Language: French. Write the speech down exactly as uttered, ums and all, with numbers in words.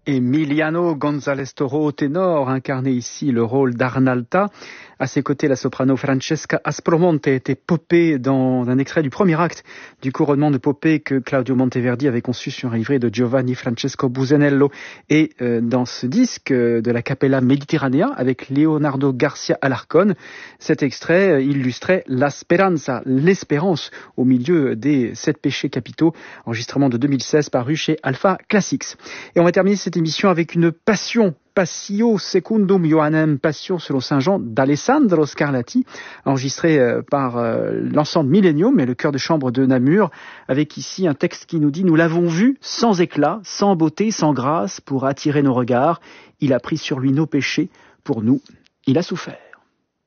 Emiliano González Toro, ténor, incarné ici le rôle d'Arnalta. À ses côtés, la soprano Francesca Aspromonte était Popée dans un extrait du premier acte du couronnement de Popée que Claudio Monteverdi avait conçu sur un livret de Giovanni Francesco Busanello. Et euh, dans ce disque euh, de la Capella Mediterranea avec Leonardo Garcia Alarcón, cet extrait euh, illustrait La Speranza, l'espérance au milieu des sept péchés capitaux, enregistrement de deux mille seize paru chez Alpha Classics. Et on va terminer cette émission avec une passion, Passio Secundum Johannem, Passion selon Saint Jean d'Alessandro Scarlatti, enregistré euh, par euh, l'ensemble Millennium et le chœur de chambre de Namur, avec ici un texte qui nous dit « Nous l'avons vu sans éclat, sans beauté, sans grâce, pour attirer nos regards. Il a pris sur lui nos péchés, pour nous, il a souffert. »